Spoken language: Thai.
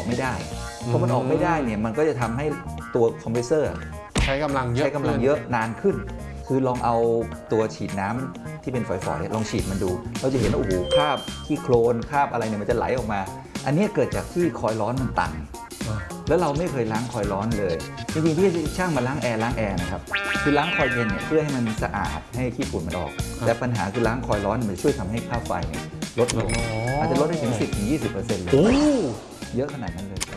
อกไม่ได้พอมันออกไม่ได้เนี่ยมันก็จะทำให้ตัวคอมเพรสเซอร์ใช้กำลังเยอะนานขึ้นคือลองเอาตัวฉีดน้ำที่เป็นฝอยๆลองฉีดมันดูเราจะเห็นว่าโอ้โหคราบขี้โคลนคราบอะไรเนี่ยมันจะไหลออกมาอันนี้เกิดจากที่คอยล์ร้อนมันตันแล้วเราไม่เคยล้างคอยล์ร้อนเลยจริงๆที่ช่างมาล้างแอร์นะครับคือล้างคอยล์เย็นเนี่ยเพื่อให้มันสะอาดให้ขี้ฝุ่นมันออกแต่ปัญหาคือล้างคอยล์ร้อนมันช่วยทำให้ค่าไฟลดลงอาจจะลดได้ถึง 10-20% เลยเยอะขนาดนั้นเลย